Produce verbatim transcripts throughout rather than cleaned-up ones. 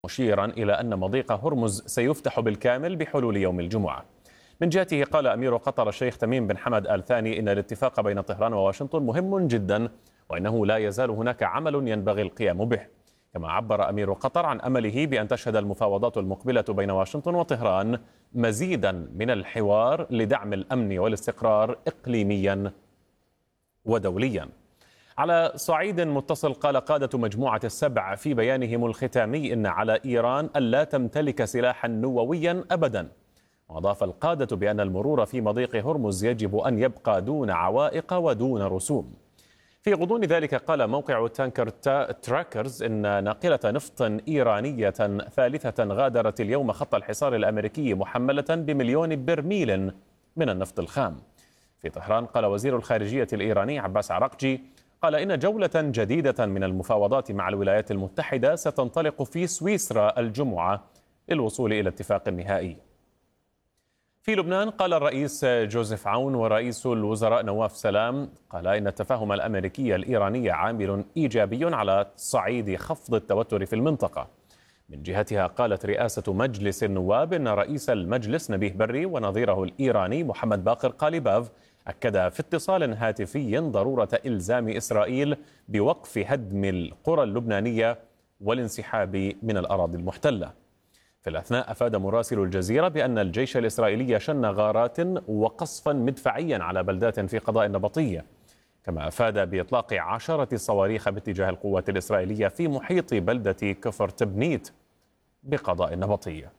مشيرا إلى أن مضيق هرمز سيفتح بالكامل بحلول يوم الجمعة. من جهته قال أمير قطر الشيخ تميم بن حمد آل ثاني إن الاتفاق بين طهران وواشنطن مهم جدا، وإنه لا يزال هناك عمل ينبغي القيام به. كما عبر أمير قطر عن أمله بأن تشهد المفاوضات المقبلة بين واشنطن وطهران مزيدا من الحوار لدعم الأمن والاستقرار إقليميا ودوليا. على صعيد متصل قال قادة مجموعة السبع في بيانهم الختامي إن على إيران ألا تمتلك سلاحا نوويا أبدا. وأضاف القادة بأن المرور في مضيق هرمز يجب أن يبقى دون عوائق ودون رسوم. في غضون ذلك قال موقع تانكر تراكرز إن ناقلة نفط إيرانية ثالثة غادرت اليوم خط الحصار الأمريكي محملة بمليون برميل من النفط الخام. في طهران قال وزير الخارجية الإيراني عباس عراقجي قال إن جولة جديدة من المفاوضات مع الولايات المتحدة ستنطلق في سويسرا الجمعة للوصول إلى اتفاق نهائي. في لبنان قال الرئيس جوزيف عون ورئيس الوزراء نواف سلام قال إن التفاهم الأمريكي الإيراني عامل إيجابي على صعيد خفض التوتر في المنطقة. من جهتها قالت رئاسة مجلس النواب إن رئيس المجلس نبيه بري ونظيره الإيراني محمد باقر قاليباف أكد في اتصال هاتفي ضرورة إلزام إسرائيل بوقف هدم القرى اللبنانية والانسحاب من الأراضي المحتلة. في الأثناء أفاد مراسل الجزيرة بأن الجيش الإسرائيلي شن غارات وقصفا مدفعيا على بلدات في قضاء النبطية، كما أفاد بإطلاق عشرة صواريخ باتجاه القوات الإسرائيلية في محيط بلدة كفر تبنيت بقضاء النبطية.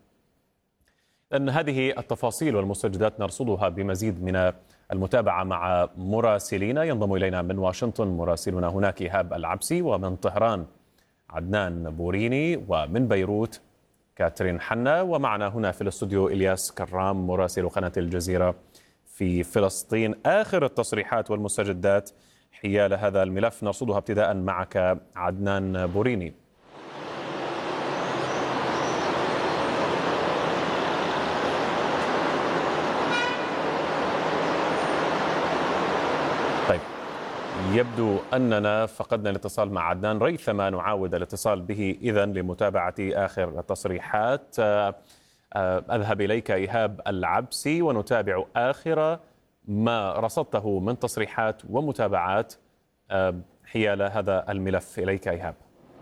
أن هذه التفاصيل والمستجدات نرصدها بمزيد من المتابعة مع مراسلين. ينضم إلينا من واشنطن مراسلنا هناك إيهاب العبسي، ومن طهران عدنان بوريني، ومن بيروت كاترين حنا، ومعنا هنا في الاستوديو إلياس كرام مراسل قناة الجزيرة في فلسطين. آخر التصريحات والمستجدات حيال هذا الملف نرصدها ابتداء معك عدنان بوريني. طيب، يبدو أننا فقدنا الاتصال مع عدنان، ريثما نعاود الاتصال به إذن لمتابعة آخر التصريحات. أذهب إليك إيهاب العبسي ونتابع آخر ما رصدته من تصريحات ومتابعات حيال هذا الملف. إليك إيهاب.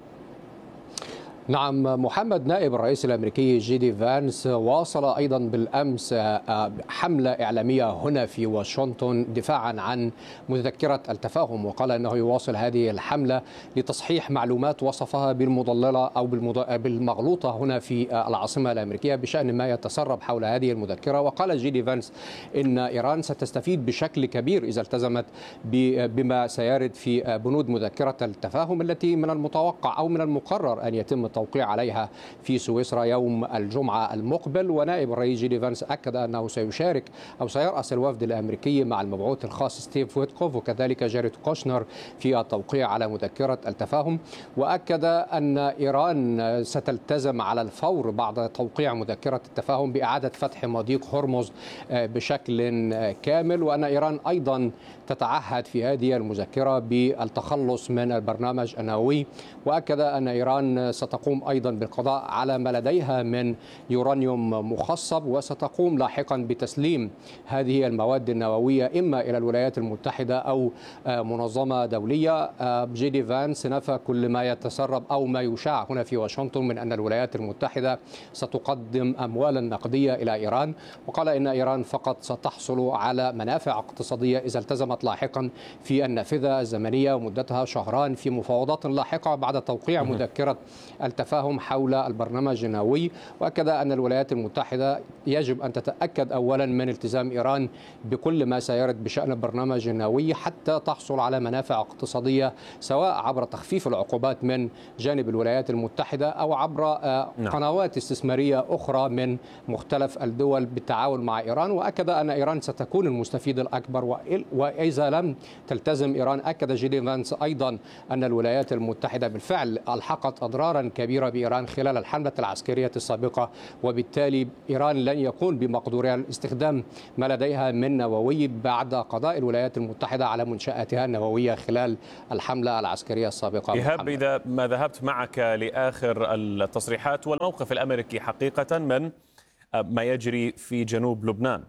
نعم محمد، نائب الرئيس الأمريكي جي دي فانس واصل أيضا بالأمس حملة إعلامية هنا في واشنطن دفاعا عن مذكرة التفاهم، وقال أنه يواصل هذه الحملة لتصحيح معلومات وصفها بالمضللة أو بالمغلوطة هنا في العاصمة الأمريكية بشأن ما يتسرب حول هذه المذكرة. وقال جي دي فانس إن إيران ستستفيد بشكل كبير إذا التزمت بما سيرد في بنود مذكرة التفاهم التي من المتوقع أو من المقرر أن يتم التوقيع عليها في سويسرا يوم الجمعة المقبل. ونائب الرئيس جي دي فانس أكد أنه سيشارك أو سيرأس الوفد الأمريكي مع المبعوث الخاص ستيف ويتكوف وكذلك جاريد كوشنر في التوقيع على مذكرة التفاهم. وأكد أن إيران ستلتزم على الفور بعد توقيع مذكرة التفاهم بإعادة فتح مضيق هرمز بشكل كامل، وأن إيران أيضا تتعهد في هذه المذكرة بالتخلص من البرنامج النووي. وأكد أن إيران ستقوم أيضا بالقضاء على ما لديها من يورانيوم مخصب، وستقوم لاحقا بتسليم هذه المواد النووية إما إلى الولايات المتحدة أو منظمة دولية. جي دي فانس نفى كل ما يتسرب أو ما يشاع هنا في واشنطن من أن الولايات المتحدة ستقدم أموالا نقدية إلى إيران، وقال إن إيران فقط ستحصل على منافع اقتصادية إذا التزمت لاحقا في النافذة الزمنية ومدتها شهران في مفاوضات لاحقة بعد توقيع مذكرة التفاهم حول البرنامج النووي. وأكد أن الولايات المتحدة يجب أن تتأكد أولا من التزام إيران بكل ما سيرد بشأن البرنامج النووي حتى تحصل على منافع اقتصادية، سواء عبر تخفيف العقوبات من جانب الولايات المتحدة أو عبر قنوات استثمارية أخرى من مختلف الدول بالتعاون مع إيران. وأكد أن إيران ستكون المستفيد الأكبر، وإذا لم تلتزم إيران أكد جي دي فانس أيضا أن الولايات المتحدة بالفعل ألحقت أضرارا كبيرة بإيران خلال الحملة العسكرية السابقة، وبالتالي إيران لن يكون بمقدورها استخدام ما لديها من نووي بعد قضاء الولايات المتحدة على منشآتها النووية خلال الحملة العسكرية السابقة. إيهاب، إذا ما ذهبت معك لآخر التصريحات والموقف الأمريكي حقيقة من ما يجري في جنوب لبنان.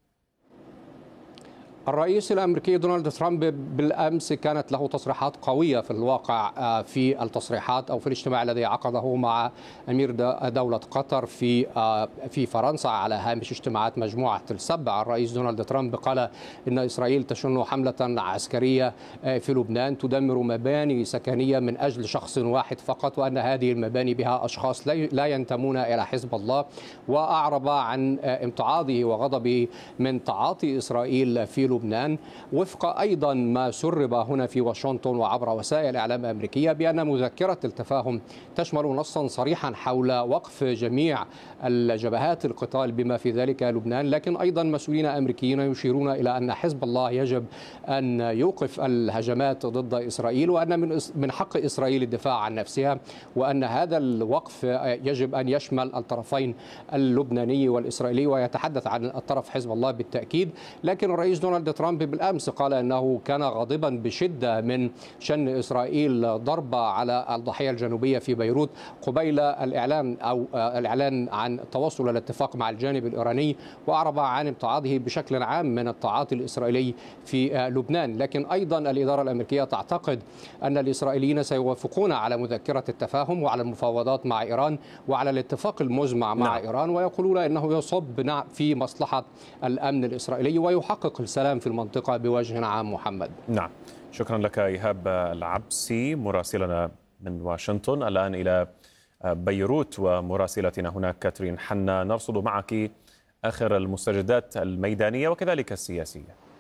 الرئيس الأمريكي دونالد ترامب بالأمس كانت له تصريحات قوية في الواقع في التصريحات أو في الاجتماع الذي عقده مع أمير دولة قطر في في فرنسا على هامش اجتماعات مجموعة السبع. الرئيس دونالد ترامب قال إن إسرائيل تشن حملة عسكرية في لبنان تدمر مباني سكنية من أجل شخص واحد فقط، وأن هذه المباني بها أشخاص لا ينتمون إلى حزب الله، وأعرب عن امتعاضه وغضبه من تعاطي إسرائيل في لبنان لبنان، وفق أيضا ما سرب هنا في واشنطن وعبر وسائل إعلام أمريكية بأن مذكرة التفاهم تشمل نصا صريحا حول وقف جميع الجبهات القتال بما في ذلك لبنان، لكن أيضا مسؤولين أمريكيين يشيرون إلى أن حزب الله يجب أن يوقف الهجمات ضد إسرائيل، وأن من من حق إسرائيل الدفاع عن نفسها، وأن هذا الوقف يجب أن يشمل الطرفين اللبناني والإسرائيلي، ويتحدث عن الطرف حزب الله بالتأكيد. لكن الرئيس دونالد ترامب بالأمس قال أنه كان غاضبا بشدة من شن إسرائيل ضربة على الضاحية الجنوبية في بيروت قبيل الإعلان أو الإعلان عن التوصل إلى اتفاق مع الجانب الإيراني، وأعرب عن امتعاضه بشكل عام من التعاطي الإسرائيلي في لبنان. لكن أيضا الإدارة الأمريكية تعتقد أن الإسرائيليين سيوافقون على مذكرة التفاهم وعلى المفاوضات مع إيران وعلى الاتفاق المزمع مع نعم. إيران، ويقولون أنه يصب في مصلحة الأمن الإسرائيلي ويحقق السلام في المنطقة بوجه عام. محمد. نعم، شكرا لك إيهاب العبسي مراسلنا من واشنطن. الآن إلى بيروت ومراسلتنا هناك كاترين حنا، نرصد معك آخر المستجدات الميدانية وكذلك السياسية.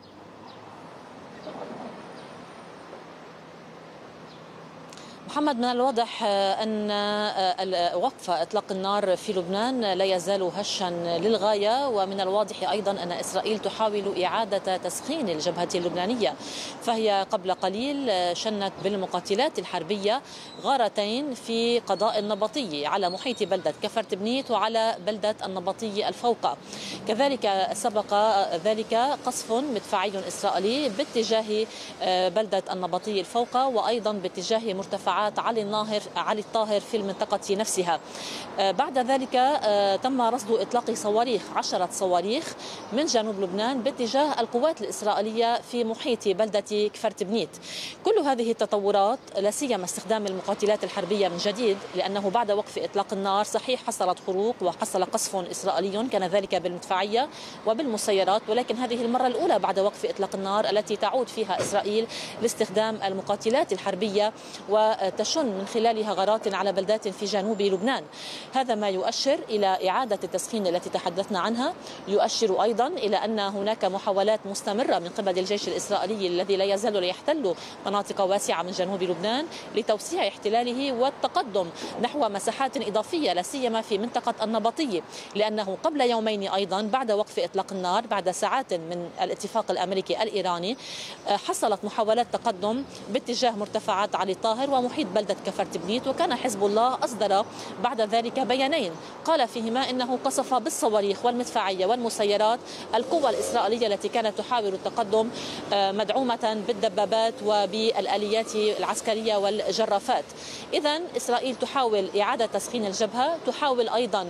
محمد، من الواضح أن وقف إطلاق النار في لبنان لا يزال هشا للغاية، ومن الواضح أيضا أن إسرائيل تحاول إعادة تسخين الجبهة اللبنانية، فهي قبل قليل شنت بالمقاتلات الحربية غارتين في قضاء النبطي على محيط بلدة كفرت بنيت وعلى بلدة النبطي الفوقة. كذلك سبق ذلك قصف مدفعي إسرائيلي باتجاه بلدة النبطي الفوقة، وأيضا باتجاه مرتفعات علي الناهر علي الطاهر في المنطقة نفسها. بعد ذلك تم رصد إطلاق صواريخ عشرة صواريخ من جنوب لبنان باتجاه القوات الإسرائيلية في محيط بلدة كفرت بنيت. كل هذه التطورات لا سيما استخدام المقاتلات الحربية من جديد، لأنه بعد وقف إطلاق النار صحيح حصلت حروق وحصل قصف إسرائيلي كان ذلك بالمدفعية وبالمسيرات، ولكن هذه المرة الأولى بعد وقف إطلاق النار التي تعود فيها إسرائيل لاستخدام المقاتلات الحربية وتشن من خلالها غارات على بلدات في جنوب لبنان. هذا ما يؤشر إلى إعادة التسخين التي تحدثنا عنها، يؤشر أيضا إلى أن هناك محاولات مستمرة من قبل الجيش الإسرائيلي الذي لا يزال يحتل مناطق واسعة من جنوب لبنان لتوسيع احتلاله والتقدم نحو مساحات إضافية لا سيما في منطقة النبطية، لأنه قبل يومين أيضا بعد وقف إطلاق النار بعد ساعات من الاتفاق الأمريكي الإيراني حصلت محاولات تقدم باتجاه مرتفعات علي الطاهر ومحيط بلدة كفرت بنيت، وكان حزب الله أصدر بعد ذلك بيانين قال فيهما إنه قصف بالصواريخ والمدفعية والمسيرات القوى الإسرائيلية التي كانت تحاول التقدم مدعومة بالدبابات وبالآليات العسكرية والجرافات. إذن إسرائيل تحاول إعادة تسخين الجبهة، تحاول أيضا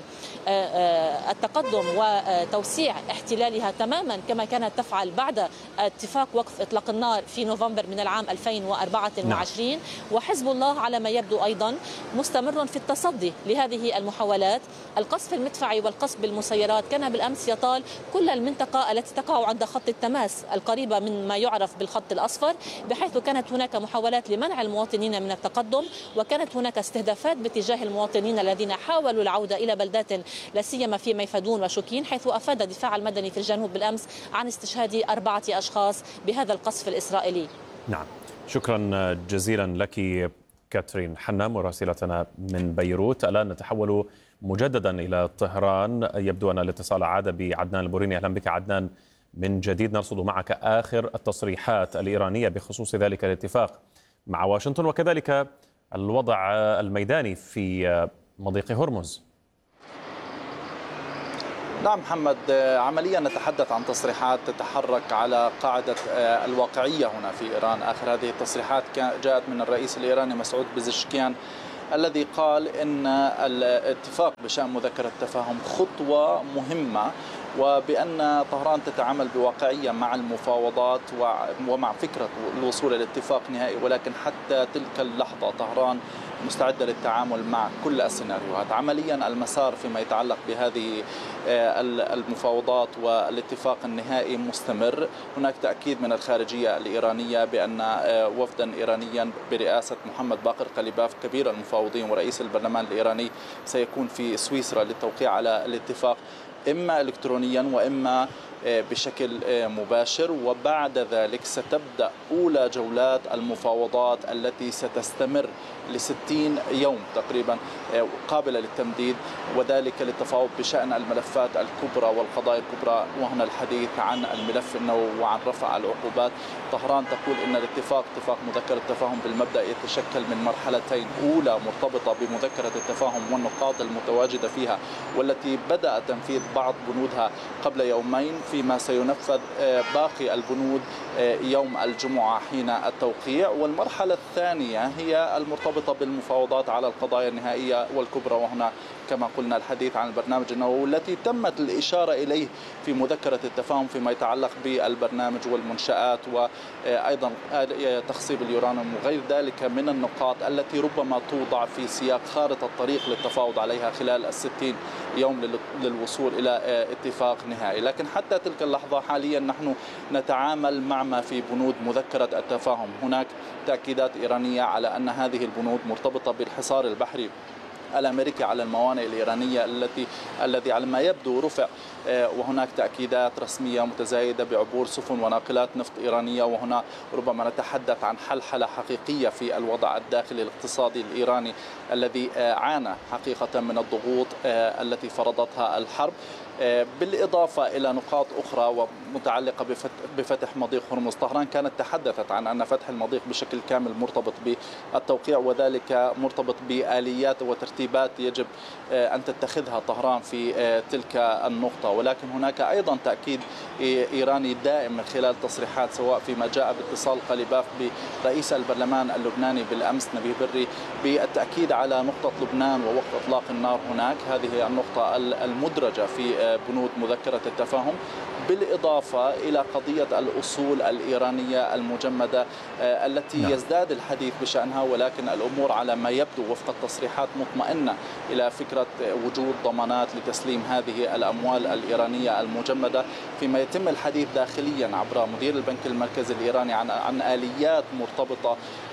التقدم وتوسيع احتلالها تماما كما كانت تفعل بعد اتفاق وقف إطلاق النار في نوفمبر من العام ألفين وأربعة وعشرين. وحزب الله على ما يبدو أيضا مستمر في التصدي لهذه المحاولات. القصف المدفعي والقصف بالمسيرات كان بالأمس يطال كل المنطقة التي تقع عند خط التماس القريبة من ما يعرف بالخط الأصفر، بحيث كانت هناك محاولات لمنع المواطنين من التقدم، وكانت هناك استهدافات باتجاه المواطنين الذين حاولوا العودة إلى بلدات لا سيما في ميفدون وشوكين، حيث أفاد الدفاع المدني في الجنوب بالأمس عن استشهاد أربعة أشخاص بهذا القصف الإسرائيلي. نعم، شكرا جزيلا لك كاترين حنا مراسلتنا من بيروت. الآن نتحول مجددا إلى طهران، يبدو أن الاتصال عاد بعدنان البوريني. أهلا بك عدنان من جديد، نرصد معك آخر التصريحات الإيرانية بخصوص ذلك الاتفاق مع واشنطن وكذلك الوضع الميداني في مضيق هرمز. نعم محمد، عمليا نتحدث عن تصريحات تتحرك على قاعدة الواقعية هنا في إيران. آخر هذه التصريحات جاءت من الرئيس الإيراني مسعود بزشكيان، الذي قال إن الاتفاق بشأن مذكرة التفاهم خطوة مهمة، وبأن طهران تتعامل بواقعية مع المفاوضات ومع فكرة الوصول إلى اتفاق نهائي، ولكن حتى تلك اللحظة طهران مستعدة للتعامل مع كل السيناريوهات. عمليا المسار فيما يتعلق بهذه المفاوضات والاتفاق النهائي مستمر. هناك تأكيد من الخارجية الإيرانية بأن وفدا إيرانيا برئاسة محمد باقر قليباف كبير المفاوضين ورئيس البرلمان الإيراني سيكون في سويسرا للتوقيع على الاتفاق، إما إلكترونيا وإما بشكل مباشر. وبعد ذلك ستبدأ أولى جولات المفاوضات التي ستستمر لستين يوم تقريبا قابلة للتمديد، وذلك للتفاوض بشأن الملفات الكبرى والقضايا الكبرى، وهنا الحديث عن الملف النووي وعن رفع العقوبات. طهران تقول إن الاتفاق اتفاق مذكرة التفاهم بالمبدأ يتشكل من مرحلتين، أولى مرتبطة بمذكرة التفاهم والنقاط المتواجدة فيها والتي بدأ تنفيذ بعض بنودها قبل يومين، فيما سينفذ باقي البنود يوم الجمعة حين التوقيع. والمرحلة الثانية هي المرتبطة بالمفاوضات على القضايا النهائية والكبرى، وهنا كما قلنا الحديث عن البرنامج النووي التي تمت الإشارة إليه في مذكرة التفاهم فيما يتعلق بالبرنامج والمنشآت وأيضا تخصيب اليورانيوم وغير ذلك من النقاط التي ربما توضع في سياق خارطة الطريق للتفاوض عليها خلال الستين يوم للوصول إلى اتفاق نهائي. لكن حتى تلك اللحظة حاليا نحن نتعامل مع ما في بنود مذكرة التفاهم. هناك تأكيدات إيرانية على أن هذه البنود مرتبطة بالحصار البحري الأمريكي على الموانئ الإيرانية التي الذي على ما يبدو رفع، وهناك تأكيدات رسمية متزايدة بعبور سفن وناقلات نفط إيرانية، وهنا ربما نتحدث عن حلحلة حقيقية في الوضع الداخلي الاقتصادي الإيراني الذي عانى حقيقة من الضغوط التي فرضتها الحرب، بالإضافة إلى نقاط أخرى ومتعلقة بفتح مضيق هرمز. طهران كانت تحدثت عن أن فتح المضيق بشكل كامل مرتبط بالتوقيع، وذلك مرتبط بآليات وترتيبات يجب أن تتخذها طهران في تلك النقطة. ولكن هناك أيضا تأكيد إيراني دائم من خلال تصريحات، سواء فيما جاء باتصال قليباف برئيس البرلمان اللبناني بالأمس نبيه بري بالتأكيد على نقطة لبنان ووقت إطلاق النار هناك، هذه النقطة المدرجة في بنود مذكرة التفاهم، بالإضافة إلى قضية الأصول الإيرانية المجمدة التي نعم. يزداد الحديث بشأنها، ولكن الأمور على ما يبدو وفق التصريحات مطمئنة إلى فكرة وجود ضمانات لتسليم هذه الأموال الإيرانية المجمدة، فيما يتم الحديث داخليا عبر مدير البنك المركزي الإيراني عن عن آليات مرتبطة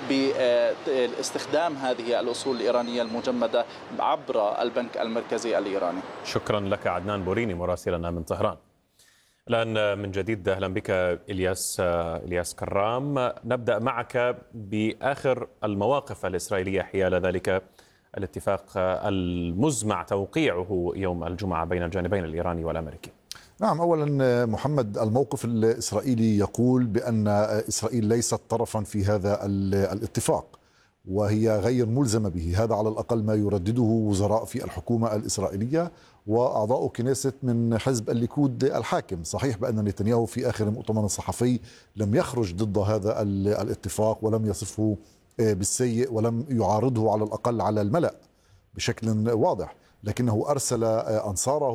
باستخدام هذه الأصول الإيرانية المجمدة عبر البنك المركزي الإيراني. شكرا لك عدنان بوريني مراسلنا من طهران. الآن من جديد أهلا بك إلياس إلياس كرام، نبدأ معك بآخر المواقف الإسرائيلية حيال ذلك الاتفاق المزمع توقيعه يوم الجمعة بين الجانبين الإيراني والأمريكي. نعم، أولا محمد، الموقف الإسرائيلي يقول بأن إسرائيل ليست طرفا في هذا الاتفاق وهي غير ملزمة به. هذا على الأقل ما يردده وزراء في الحكومة الإسرائيلية وأعضاء كنيست من حزب الليكود الحاكم. صحيح بأن نتنياهو في آخر مؤتمر صحفي لم يخرج ضد هذا الاتفاق ولم يصفه بالسيء ولم يعارضه على الأقل على الملأ بشكل واضح، لكنه أرسل أنصاره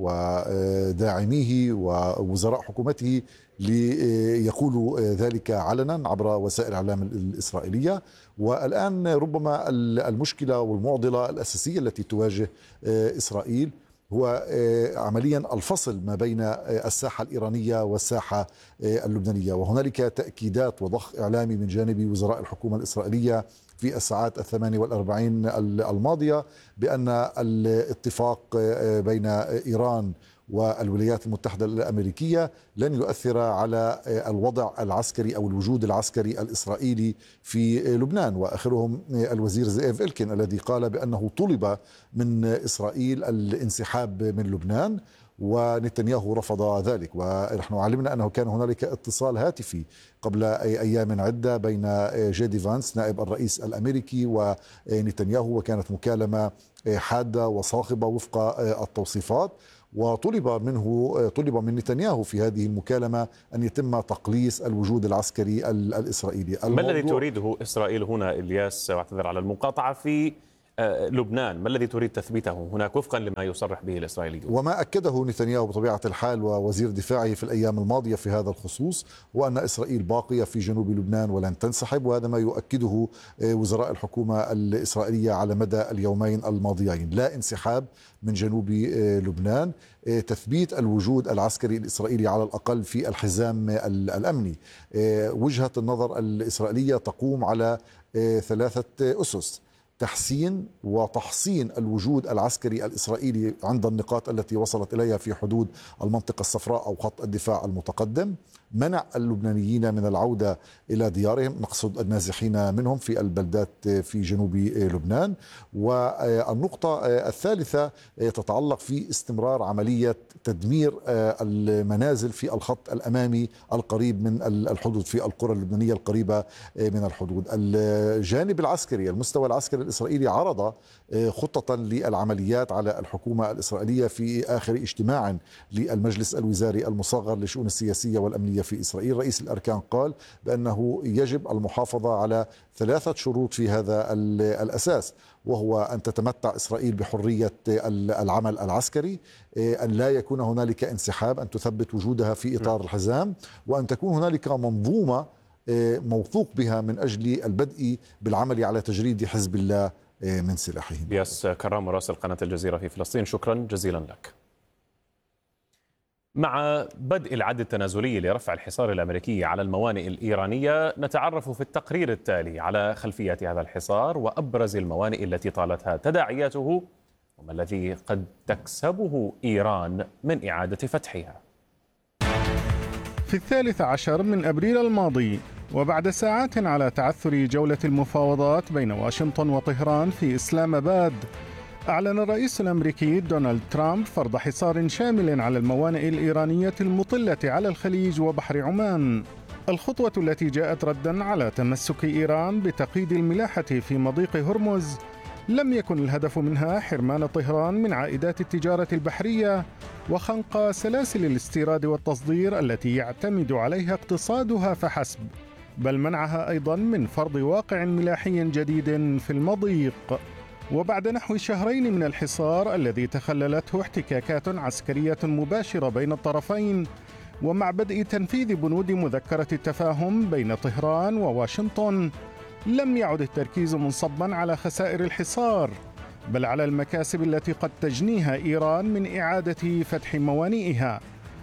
وداعميه ووزراء حكومته ليقولوا ذلك علنا عبر وسائل الإعلام الإسرائيلية. والآن ربما المشكلة والمعضلة الأساسية التي تواجه إسرائيل هو عمليا الفصل ما بين الساحة الإيرانية والساحة اللبنانية، وهنالك تأكيدات وضخ إعلامي من جانب وزراء الحكومة الإسرائيلية في الساعات الثمانية والأربعين الماضية بأن الاتفاق بين إيران والولايات المتحدة الأمريكية لن يؤثر على الوضع العسكري أو الوجود العسكري الإسرائيلي في لبنان. وآخرهم الوزير زئيف إلكين الذي قال بأنه طلب من إسرائيل الانسحاب من لبنان، ونتنياهو رفض ذلك. ونحن علمنا أنه كان هنالك اتصال هاتفي قبل أيام عدة بين جي دي فانس نائب الرئيس الأمريكي ونتنياهو، وكانت مكالمة حادة وصاخبة وفق التوصيفات، وطلب منه طلب من نتنياهو في هذه المكالمة أن يتم تقليص الوجود العسكري الإسرائيلي. ما الذي تريده إسرائيل هنا إلياس، واعتذر على المقاطعة، في لبنان؟ ما الذي تريد تثبيته هناك وفقا لما يصرح به الإسرائيليون؟ وما أكده نتنياهو بطبيعة الحال ووزير دفاعه في الأيام الماضية في هذا الخصوص، وأن إسرائيل باقية في جنوب لبنان ولن تنسحب، وهذا ما يؤكده وزراء الحكومة الإسرائيلية على مدى اليومين الماضيين. لا انسحاب من جنوب لبنان، تثبيت الوجود العسكري الإسرائيلي على الأقل في الحزام الأمني. وجهة النظر الإسرائيلية تقوم على ثلاثة أسس: تحسين وتحصين الوجود العسكري الإسرائيلي عند النقاط التي وصلت إليها في حدود المنطقة الصفراء أو خط الدفاع المتقدم، منع اللبنانيين من العودة إلى ديارهم، نقصد النازحين منهم في البلدات في جنوب لبنان. والنقطة الثالثة تتعلق في استمرار عملية تدمير المنازل في الخط الأمامي القريب من الحدود، في القرى اللبنانية القريبة من الحدود. الجانب العسكري، المستوى العسكري الإسرائيلي عرض خطة للعمليات على الحكومة الإسرائيلية في آخر اجتماع للمجلس الوزاري المصغر للشؤون السياسية والأمنية في إسرائيل. رئيس الأركان قال بأنه يجب المحافظة على ثلاثة شروط في هذا الأساس، وهو أن تتمتع إسرائيل بحرية العمل العسكري، أن لا يكون هنالك انسحاب، أن تثبت وجودها في إطار الحزام، وأن تكون هنالك منظومة موثوق بها من أجل البدء بالعمل على تجريد حزب الله من سلاحه. إلياس كرام، مراسل قناة الجزيرة في فلسطين، شكرا جزيلا لك. مع بدء العد التنازلي لرفع الحصار الأمريكي على الموانئ الإيرانية، نتعرف في التقرير التالي على خلفية هذا الحصار وأبرز الموانئ التي طالتها تداعياته، وما الذي قد تكسبه إيران من إعادة فتحها. في الثالث عشر من أبريل الماضي، وبعد ساعات على تعثر جولة المفاوضات بين واشنطن وطهران في إسلام آباد، أعلن الرئيس الأمريكي دونالد ترامب فرض حصار شامل على الموانئ الإيرانية المطلة على الخليج وبحر عمان. الخطوة التي جاءت رداً على تمسك إيران بتقييد الملاحة في مضيق هرمز لم يكن الهدف منها حرمان طهران من عائدات التجارة البحرية وخنق سلاسل الاستيراد والتصدير التي يعتمد عليها اقتصادها فحسب، بل منعها أيضاً من فرض واقع ملاحي جديد في المضيق. وبعد نحو شهرين من الحصار الذي تخللته احتكاكات عسكرية مباشرة بين الطرفين، ومع بدء تنفيذ بنود مذكرة التفاهم بين طهران وواشنطن، لم يعد التركيز منصبا على خسائر الحصار، بل على المكاسب التي قد تجنيها إيران من إعادة فتح موانئها.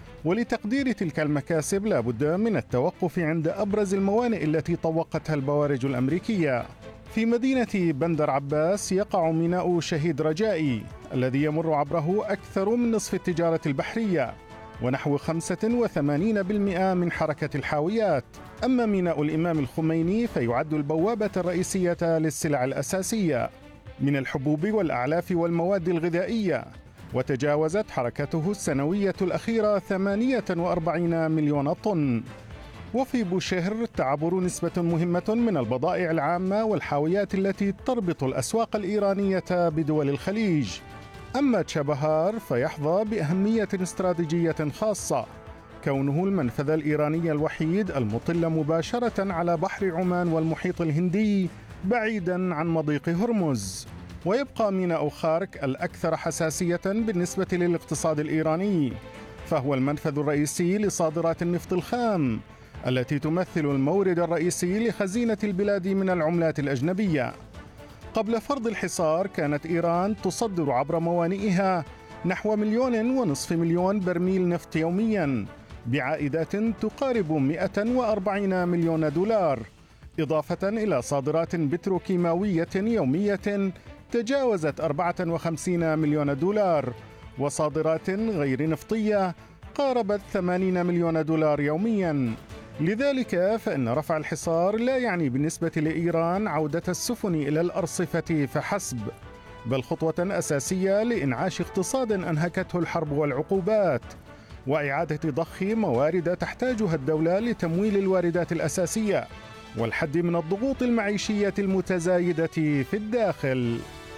ولتقدير تلك المكاسب لا بد من التوقف عند أبرز الموانئ التي طوقتها البوارج الأمريكية. في مدينة بندر عباس يقع ميناء شهيد رجائي الذي يمر عبره أكثر من نصف التجارة البحرية ونحو خمسة وثمانين بالمئة من حركة الحاويات. أما ميناء الإمام الخميني فيعد البوابة الرئيسية للسلع الأساسية من الحبوب والأعلاف والمواد الغذائية، وتجاوزت حركته السنوية الأخيرة ثمانية وأربعين مليون طن. وفي بوشهر تعبر نسبة مهمة من البضائع العامة والحاويات التي تربط الأسواق الإيرانية بدول الخليج. أما تشابهار فيحظى بأهمية استراتيجية خاصة، كونه المنفذ الإيراني الوحيد المطل مباشرة على بحر عمان والمحيط الهندي بعيدا عن مضيق هرمز. ويبقى ميناء خارك الأكثر حساسية بالنسبة للاقتصاد الإيراني، فهو المنفذ الرئيسي لصادرات النفط الخام التي تمثل المورد الرئيسي لخزينة البلاد من العملات الأجنبية. قبل فرض الحصار كانت إيران تصدر عبر موانئها نحو مليون ونصف مليون برميل نفط يومياً بعائدات تقارب مئة وأربعين مليون دولار، إضافة إلى صادرات بتروكيماوية يومية تجاوزت أربعة وخمسين مليون دولار، وصادرات غير نفطية قاربت ثمانين مليون دولار يومياً. لذلك فإن رفع الحصار لا يعني بالنسبة لإيران عودة السفن إلى الأرصفة فحسب، بل خطوة أساسية لإنعاش اقتصاد أنهكته الحرب والعقوبات، وإعادة ضخ موارد تحتاجها الدولة لتمويل الواردات الأساسية والحد من الضغوط المعيشية المتزايدة في الداخل.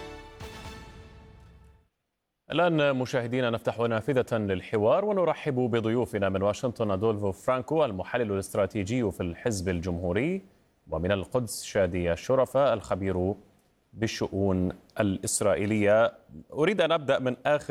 الآن مشاهدينا نفتح نافذة للحوار ونرحب بضيوفنا من واشنطن أدولفو فرانكو المحلل الاستراتيجي في الحزب الجمهوري، ومن القدس شادي الشرفة الخبير بالشؤون الإسرائيلية. أريد أن أبدأ من آخر